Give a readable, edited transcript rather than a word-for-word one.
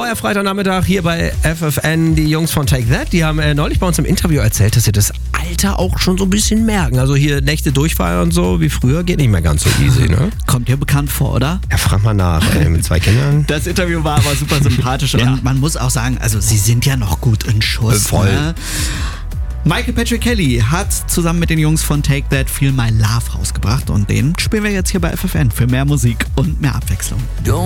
Euer Freitagnachmittag hier bei FFN. Die Jungs von Take That, die haben neulich bei uns im Interview erzählt, dass sie das Alter auch schon so ein bisschen merken. Also hier Nächte durchfeiern und so wie früher geht nicht mehr ganz so easy, ne? Kommt dir bekannt vor, oder? Ja, frag mal nach, mit 2 Kindern. Das Interview war aber super sympathisch und man muss auch sagen, also sie sind ja noch gut in Schuss. Voll. Ne? Michael Patrick Kelly hat zusammen mit den Jungs von Take That Feel My Love rausgebracht und den spielen wir jetzt hier bei FFN für mehr Musik und mehr Abwechslung.